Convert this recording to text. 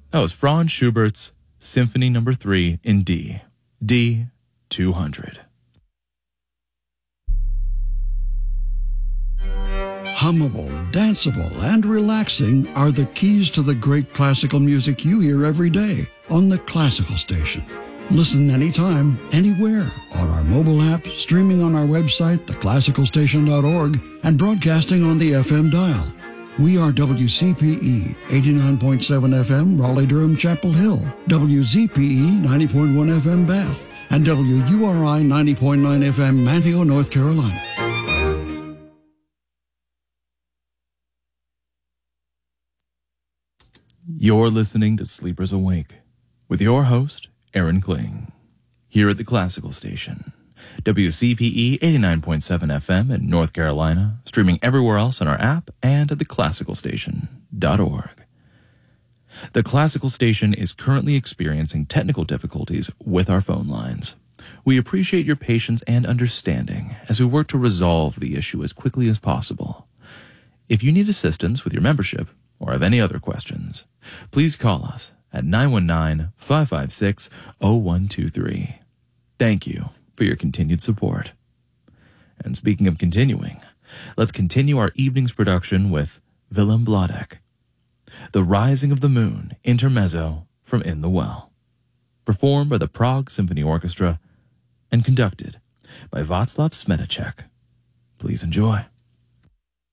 That was Franz Schubert's Symphony No. 3 in D, D-200. Hummable, danceable, and relaxing are the keys to the great classical music you hear every day on the Classical Station. Listen anytime, anywhere, on our mobile app, streaming on our website, theclassicalstation.org, and broadcasting on the FM dial. We are WCPE 89.7 FM, Raleigh-Durham, Chapel Hill, WZPE 90.1 FM, Bath, and WURI 90.9 FM, Manteo, North Carolina. You're listening to Sleepers Awake with your host, Aaron Kling, here at the Classical Station, WCPE 89.7 FM in North Carolina, streaming everywhere else on our app and at theclassicalstation.org. The Classical Station is currently experiencing technical difficulties with our phone lines. We appreciate your patience and understanding as we work to resolve the issue as quickly as possible. If you need assistance with your membership or have any other questions, please call us at 919-556-0123. Thank you for your continued support. And speaking of continuing, let's continue our evening's production with Willem Blodek, The Rising of the Moon, Intermezzo from In the Well, performed by the Prague Symphony Orchestra and conducted by Václav Smetacek. Please enjoy.